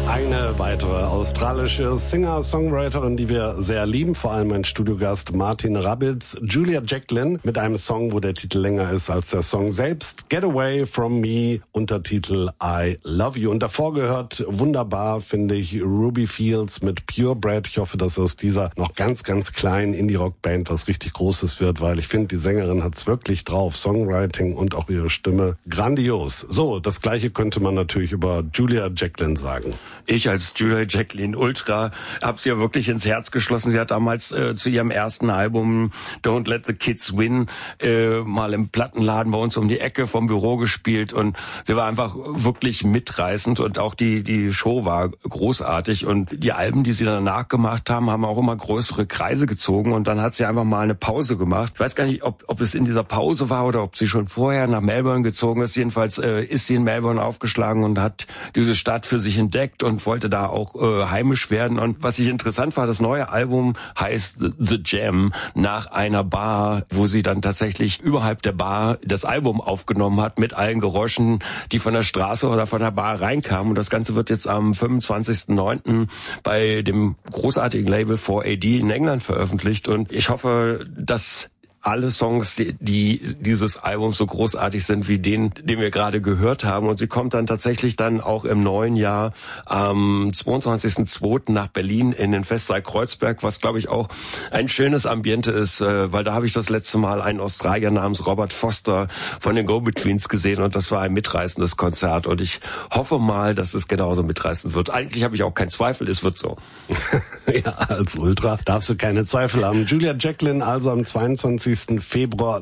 Eine weitere australische Singer-Songwriterin, die wir sehr lieben, vor allem mein Studiogast Martin Rabitz, Julia Jacklin, mit einem Song, wo der Titel länger ist als der Song selbst, Get Away From Me, Untertitel I Love You. Und davor gehört wunderbar, finde ich, Ruby Fields mit Purebred. Ich hoffe, dass aus dieser noch ganz, ganz kleinen Indie-Rock-Band was richtig Großes wird, weil ich finde, die Sängerin hat's wirklich drauf. Songwriting und auch ihre Stimme grandios. So, das Gleiche könnte man natürlich über Julia Jacklin sagen. Ich als Julia Jacklin Ultra habe sie ja wirklich ins Herz geschlossen. Sie hat damals zu ihrem ersten Album Don't Let the Kids Win mal im Plattenladen bei uns um die Ecke vom Büro gespielt und sie war einfach wirklich mitreißend und auch die Show war großartig und die Alben, die sie danach gemacht haben, haben auch immer größere Kreise gezogen und dann hat sie einfach mal eine Pause gemacht. Ich weiß gar nicht, ob es in dieser Pause war oder ob sie schon vorher nach Melbourne gezogen ist. Jedenfalls ist sie in Melbourne aufgeschlagen und hat diese Stadt für sich entdeckt und wollte da auch heimisch werden. Und was ich interessant war, das neue Album heißt The Jam, nach einer Bar, wo sie dann tatsächlich überhalb der Bar das Album aufgenommen hat mit allen Geräuschen, die von der Straße oder von der Bar reinkamen. Und das Ganze wird jetzt am 25.09. bei dem großartigen Label 4AD in England veröffentlicht. Und ich hoffe, dass alle Songs, die dieses Albums so großartig sind wie den wir gerade gehört haben. Und sie kommt dann tatsächlich dann auch im neuen Jahr am 22.02. nach Berlin in den Festsaal Kreuzberg, was glaube ich auch ein schönes Ambiente ist, weil da habe ich das letzte Mal einen Australier namens Robert Foster von den Go-Betweens gesehen und das war ein mitreißendes Konzert und ich hoffe mal, dass es genauso mitreißend wird. Eigentlich habe ich auch keinen Zweifel, es wird so. Ja, als Ultra darfst du keine Zweifel haben. Julia Jacklin also am 22. Februar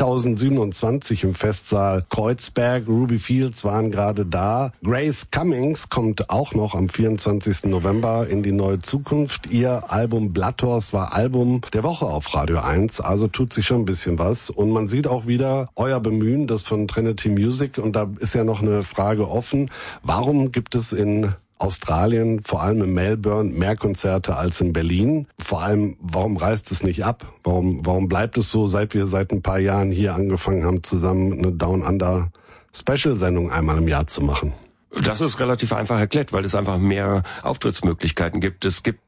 2027 im Festsaal Kreuzberg. Ruby Fields waren gerade da. Grace Cummings kommt auch noch am 24. November in die neue Zukunft. Ihr Album Blood Horse war Album der Woche auf Radio 1, also tut sich schon ein bisschen was. Und man sieht auch wieder euer Bemühen, das von Trinity Music. Und da ist ja noch eine Frage offen. Warum gibt es in Australien, vor allem in Melbourne, mehr Konzerte als in Berlin? Vor allem, warum reißt es nicht ab? Warum bleibt es so, seit wir seit ein paar Jahren hier angefangen haben, zusammen eine Down Under Special-Sendung einmal im Jahr zu machen? Das ist relativ einfach erklärt, weil es einfach mehr Auftrittsmöglichkeiten gibt.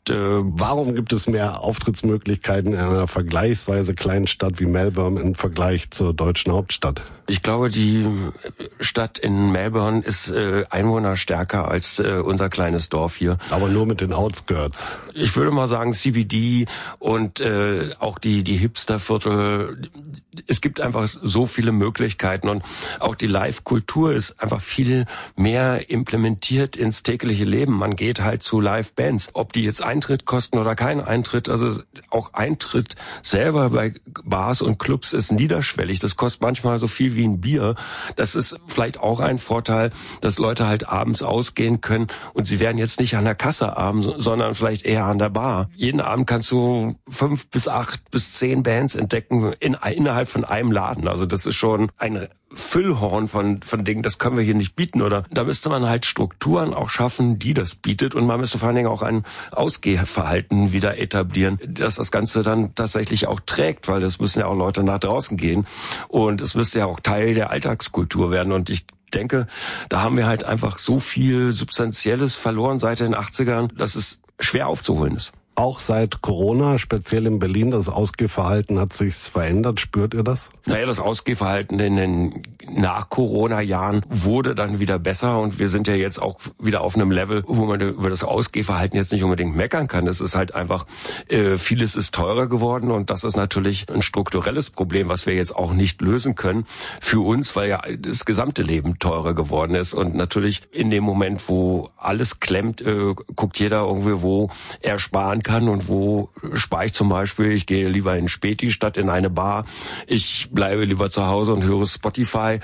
Warum gibt es mehr Auftrittsmöglichkeiten in einer vergleichsweise kleinen Stadt wie Melbourne im Vergleich zur deutschen Hauptstadt? Ich glaube, die Stadt in Melbourne ist einwohnerstärker als unser kleines Dorf hier. Aber nur mit den Outskirts. Ich würde mal sagen CBD und auch die Hipsterviertel. Es gibt einfach so viele Möglichkeiten und auch die Live-Kultur ist einfach viel mehr implementiert ins tägliche Leben. Man geht halt zu Live-Bands. Ob die jetzt Eintritt kosten oder keinen Eintritt, also auch Eintritt selber bei Bars und Clubs ist niederschwellig. Das kostet manchmal so viel wie ein Bier. Das ist vielleicht auch ein Vorteil, dass Leute halt abends ausgehen können und sie werden jetzt nicht an der Kasse abends, sondern vielleicht eher an der Bar. Jeden Abend kannst du 5 bis 8 bis 10 Bands entdecken innerhalb von einem Laden. Also das ist schon ein Füllhorn von Dingen, das können wir hier nicht bieten, oder? Da müsste man halt Strukturen auch schaffen, die das bietet, und man müsste vor allen Dingen auch ein Ausgehverhalten wieder etablieren, dass das Ganze dann tatsächlich auch trägt, weil es müssen ja auch Leute nach draußen gehen und es müsste ja auch Teil der Alltagskultur werden, und ich denke, da haben wir halt einfach so viel Substanzielles verloren seit den 80ern, dass es schwer aufzuholen ist. Auch seit Corona, speziell in Berlin, das Ausgehverhalten hat sich verändert. Spürt ihr das? Naja, das Ausgehverhalten in den Nach-Corona-Jahren wurde dann wieder besser, und wir sind ja jetzt auch wieder auf einem Level, wo man über das Ausgehverhalten jetzt nicht unbedingt meckern kann. Es ist halt einfach, vieles ist teurer geworden, und das ist natürlich ein strukturelles Problem, was wir jetzt auch nicht lösen können für uns, weil ja das gesamte Leben teurer geworden ist, und natürlich in dem Moment, wo alles klemmt, guckt jeder irgendwie, wo er sparen kann und wo spare ich zum Beispiel. Ich gehe lieber in Späti statt in eine Bar. Ich bleibe lieber zu Hause und höre Spotify,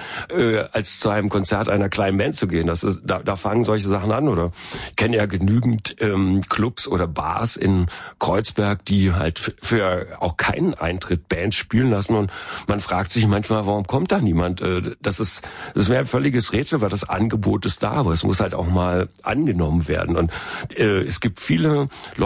als zu einem Konzert einer kleinen Band zu gehen. Das ist, da fangen solche Sachen an, oder? Ich kenne ja genügend Clubs oder Bars in Kreuzberg, die halt für auch keinen Eintritt Bands spielen lassen, und man fragt sich manchmal, warum kommt da niemand? Das wäre ein völliges Rätsel, weil das Angebot ist da, aber es muss halt auch mal angenommen werden. Und es gibt viele Leute, die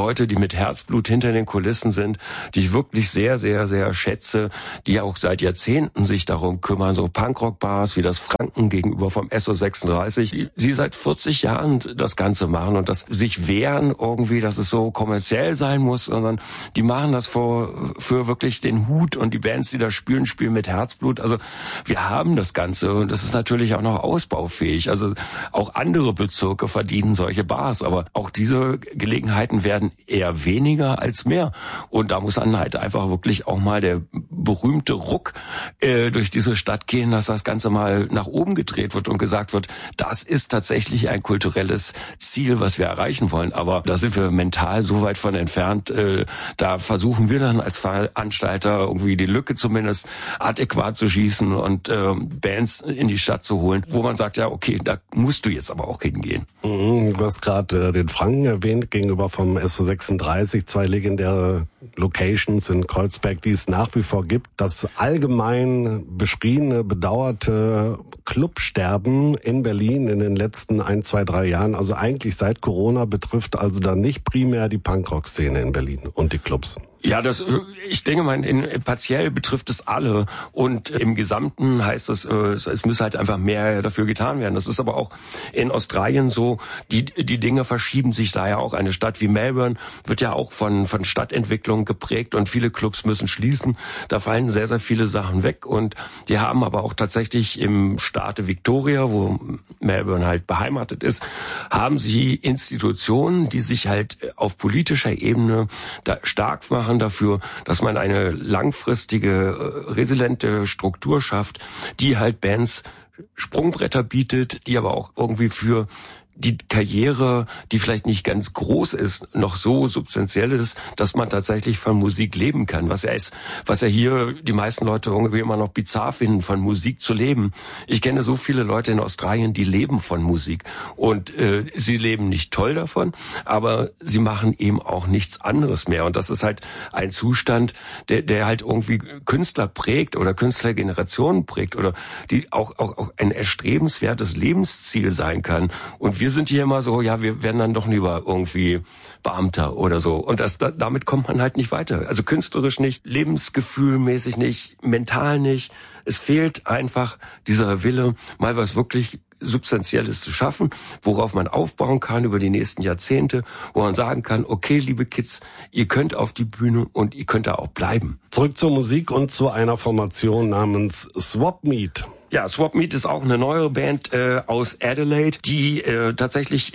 mit Herzblut hinter den Kulissen sind, die ich wirklich sehr, sehr, sehr schätze, die auch seit Jahrzehnten sich darum kümmern, so Punkrock-Bars wie das Franken gegenüber vom SO36, die seit 40 Jahren das Ganze machen und das sich wehren irgendwie, dass es so kommerziell sein muss, sondern die machen das für wirklich den Hut, und die Bands, die da spielen mit Herzblut. Also wir haben das Ganze, und das ist natürlich auch noch ausbaufähig. Also auch andere Bezirke verdienen solche Bars, aber auch diese Gelegenheiten werden eher weniger als mehr. Und da muss dann halt einfach wirklich auch mal der berühmte Ruck durch diese Stadt gehen, dass das Ganze mal nach oben gedreht wird und gesagt wird, das ist tatsächlich ein kulturelles Ziel, was wir erreichen wollen. Aber da sind wir mental so weit von entfernt. Da versuchen wir dann als Veranstalter irgendwie die Lücke zumindest adäquat zu schießen und Bands in die Stadt zu holen, wo man sagt, ja okay, da musst du jetzt aber auch hingehen. Du hast gerade den Franken erwähnt, gegenüber vom SO36, 2 legendäre Locations in Kreuzberg, die es nach wie vor gibt. Das allgemein beschriebene, bedauerte Clubsterben in Berlin in den letzten 1, 2, 3 Jahren, also eigentlich seit Corona, betrifft also dann nicht primär die Punkrock-Szene in Berlin und die Clubs. Ja, ich denke mal, partiell betrifft es alle, und im Gesamten heißt es müsse halt einfach mehr dafür getan werden. Das ist aber auch in Australien so, die Dinge verschieben sich da ja auch. Eine Stadt wie Melbourne wird ja auch von Stadtentwicklung geprägt, und viele Clubs müssen schließen. Da fallen sehr, sehr viele Sachen weg, und die haben aber auch tatsächlich im Staate Victoria, wo Melbourne halt beheimatet ist, haben sie Institutionen, die sich halt auf politischer Ebene da stark machen dafür, dass man eine langfristige, resiliente Struktur schafft, die halt Bands Sprungbretter bietet, die aber auch irgendwie für die Karriere, die vielleicht nicht ganz groß ist, noch so substanziell ist, dass man tatsächlich von Musik leben kann. Was ja hier die meisten Leute irgendwie immer noch bizarr finden, von Musik zu leben. Ich kenne so viele Leute in Australien, die leben von Musik. Und sie leben nicht toll davon, aber sie machen eben auch nichts anderes mehr. Und das ist halt ein Zustand, der halt irgendwie Künstler prägt oder Künstlergenerationen prägt oder die auch ein erstrebenswertes Lebensziel sein kann. Und wir sind hier immer so, ja, wir werden dann doch lieber irgendwie Beamter oder so. Und damit kommt man halt nicht weiter. Also künstlerisch nicht, lebensgefühlmäßig nicht, mental nicht. Es fehlt einfach dieser Wille, mal was wirklich Substanzielles zu schaffen, worauf man aufbauen kann über die nächsten Jahrzehnte, wo man sagen kann, okay, liebe Kids, ihr könnt auf die Bühne und ihr könnt da auch bleiben. Zurück zur Musik und zu einer Formation namens Swap Meet. Ja, Swap Meet ist auch eine neuere Band aus Adelaide, die tatsächlich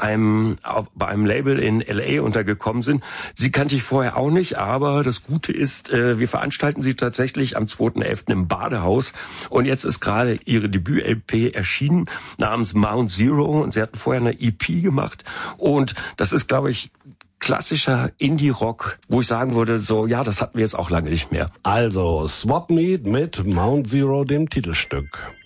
bei einem Label in LA untergekommen sind. Sie kannte ich vorher auch nicht, aber das Gute ist, wir veranstalten sie tatsächlich am 2.11. im Badehaus. Und jetzt ist gerade ihre Debüt-LP erschienen, namens Mount Zero. Und sie hatten vorher eine EP gemacht. Und das ist, glaube ich, klassischer Indie-Rock, wo ich sagen würde, so, ja, das hatten wir jetzt auch lange nicht mehr. Also, Swap Meet mit Mount Zero, dem Titelstück.